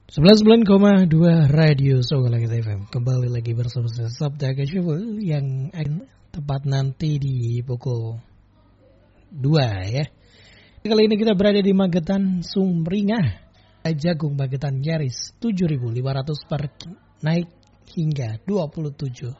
99,2 Radio Songgolangit FM. Kembali lagi bersama saya Sabda Kasyaful yang akan tepat nanti di pukul 2 ya. Kali ini kita berada di Magetan Sumringah. Jagung Magetan nyaris 7.500 per naik hingga 27%.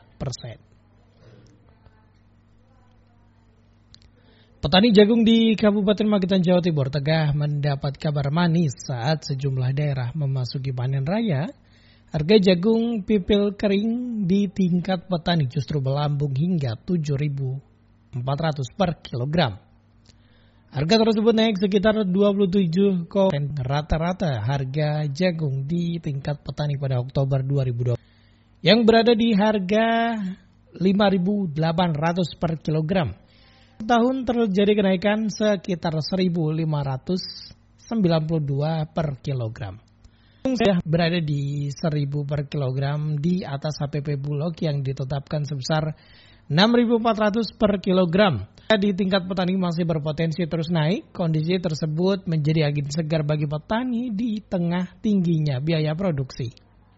Petani jagung di Kabupaten Magetan, Jawa Timur tengah mendapat kabar manis saat sejumlah daerah memasuki panen raya. Harga jagung pipil kering di tingkat petani justru melambung hingga 7.400 per kilogram. Harga tersebut naik sekitar 27%. Rata-rata harga jagung di tingkat petani pada Oktober 2020 yang berada di harga 5.800 per kilogram. Tahun terjadi kenaikan sekitar 1.592 per kilogram. Sudah berada di 1.000 per kilogram di atas HPP Bulog yang ditetapkan sebesar 6.400 per kilogram. Di tingkat petani masih berpotensi terus naik. Kondisi tersebut menjadi angin segar bagi petani di tengah tingginya biaya produksi.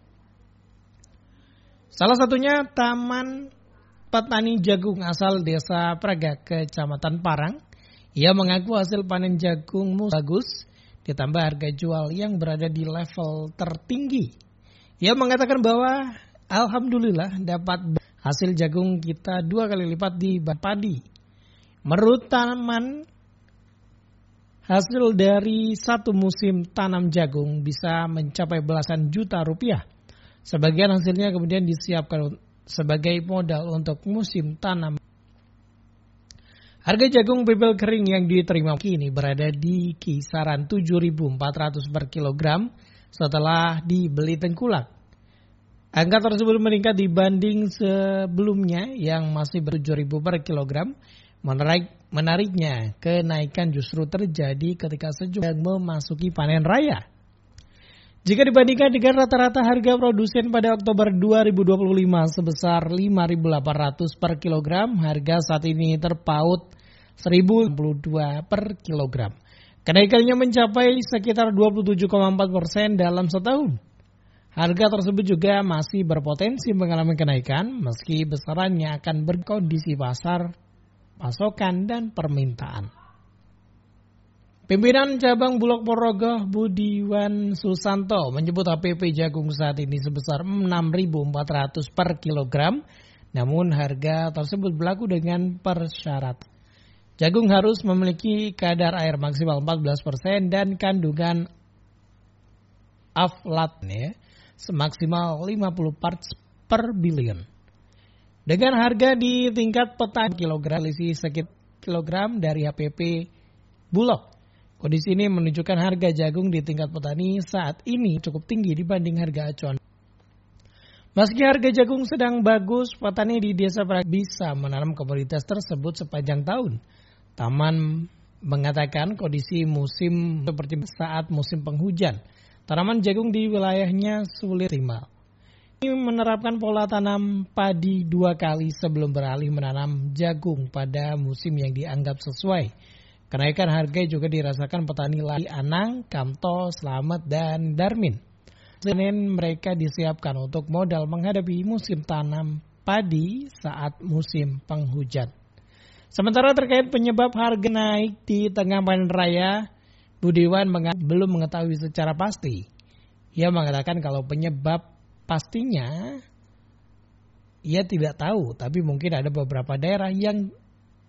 Salah satunya Taman Petani jagung asal Desa Praga, Kecamatan Parang. Ia mengaku hasil panen jagung bagus, ditambah harga jual yang berada di level tertinggi. Ia mengatakan bahwa alhamdulillah dapat hasil jagung kita 2 kali lipat di padi. Menurut Taman, hasil dari satu musim tanam jagung bisa mencapai belasan juta rupiah. Sebagian hasilnya kemudian disiapkan sebagai modal untuk musim tanam. Harga jagung pipil kering yang diterima kini berada di kisaran 7.400 per kilogram setelah dibeli tengkulak. Angka tersebut meningkat dibanding sebelumnya yang masih 7.000 per kilogram. Menariknya, kenaikan justru terjadi ketika sejumlah memasuki panen raya. Jika dibandingkan dengan rata-rata harga produsen pada Oktober 2025 sebesar 5.800 per kilogram, harga saat ini terpaut 1.022 per kilogram. Kenaikannya mencapai sekitar 27,4% dalam setahun. Harga tersebut juga masih berpotensi mengalami kenaikan meski besarannya akan berkondisi pasar, pasokan, dan permintaan. Pimpinan Cabang Bulog Ponorogo Budiwan Susanto menyebut HPP jagung saat ini sebesar 6.400 per kilogram, namun harga tersebut berlaku dengan persyarat. Jagung harus memiliki kadar air maksimal 14% dan kandungan aflatnya semaksimal 50 parts per billion. Dengan harga di tingkat petani kilogram dari HPP Bulog. Kondisi ini menunjukkan harga jagung di tingkat petani saat ini cukup tinggi dibanding harga acuan. Meski harga jagung sedang bagus, petani di Desa Praga bisa menanam komoditas tersebut sepanjang tahun. Taman mengatakan kondisi musim seperti saat musim penghujan, tanaman jagung di wilayahnya sulit optimal. Ini menerapkan pola tanam padi 2 kali sebelum beralih menanam jagung pada musim yang dianggap sesuai. Kenaikan harga juga dirasakan petani lain Anang, Kamto, Slamet, dan Darmin. Senin mereka disiapkan untuk modal menghadapi musim tanam padi saat musim penghujan. Sementara terkait penyebab harga naik di tengah panen raya, Budiwan belum mengetahui secara pasti. Ia mengatakan kalau penyebab pastinya ia tidak tahu, tapi mungkin ada beberapa daerah yang